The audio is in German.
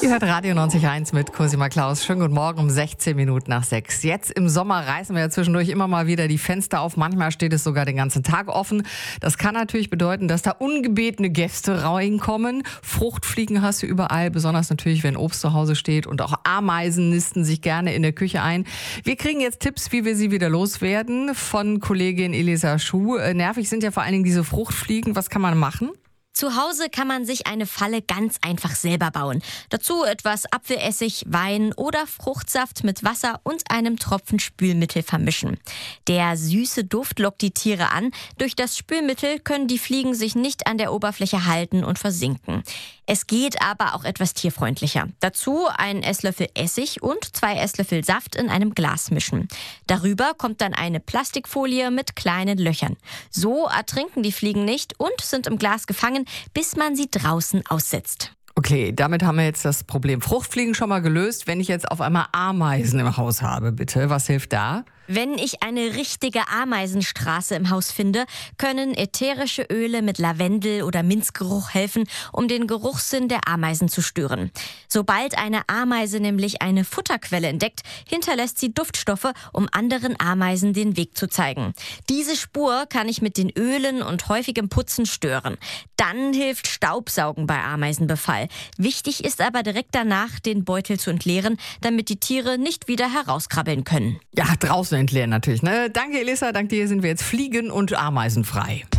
Ihr hört Radio 90.1 mit Cosima Klaus. Schönen guten Morgen um 16 Minuten nach 6. Jetzt im Sommer reißen wir ja zwischendurch immer mal wieder die Fenster auf. Manchmal steht es sogar den ganzen Tag offen. Das kann natürlich bedeuten, dass da ungebetene Gäste reinkommen. Fruchtfliegen hast du überall, besonders natürlich, wenn Obst zu Hause steht. Und auch Ameisen nisten sich gerne in der Küche ein. Wir kriegen jetzt Tipps, wie wir sie wieder loswerden, von Kollegin Elisa Schuh. Nervig sind ja vor allen Dingen diese Fruchtfliegen. Was kann man machen? Zu Hause kann man sich eine Falle ganz einfach selber bauen. Dazu etwas Apfelessig, Wein oder Fruchtsaft mit Wasser und einem Tropfen Spülmittel vermischen. Der süße Duft lockt die Tiere an. Durch das Spülmittel können die Fliegen sich nicht an der Oberfläche halten und versinken. Es geht aber auch etwas tierfreundlicher. Dazu einen Esslöffel Essig und 2 Esslöffel Saft in einem Glas mischen. Darüber kommt dann eine Plastikfolie mit kleinen Löchern. So ertrinken die Fliegen nicht und sind im Glas gefangen, bis man sie draußen aussetzt. Okay, damit haben wir jetzt das Problem Fruchtfliegen schon mal gelöst. Wenn ich jetzt auf einmal Ameisen im Haus habe, bitte, was hilft da? Wenn ich eine richtige Ameisenstraße im Haus finde, können ätherische Öle mit Lavendel- oder Minzgeruch helfen, um den Geruchssinn der Ameisen zu stören. Sobald eine Ameise nämlich eine Futterquelle entdeckt, hinterlässt sie Duftstoffe, um anderen Ameisen den Weg zu zeigen. Diese Spur kann ich mit den Ölen und häufigem Putzen stören. Dann hilft Staubsaugen bei Ameisenbefall. Wichtig ist aber direkt danach, den Beutel zu entleeren, damit die Tiere nicht wieder herauskrabbeln können. Ja, draußen entleeren natürlich, ne? Danke, Elisa. Dank dir sind wir jetzt fliegen- und ameisenfrei.